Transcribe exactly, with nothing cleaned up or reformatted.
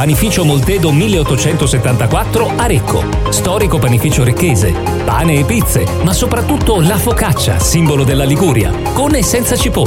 Panificio Moltedo milleottocentosettantaquattro Arecco. Storico panificio recchese. Pane e pizze, ma soprattutto la focaccia, simbolo della Liguria, con e senza cipolla.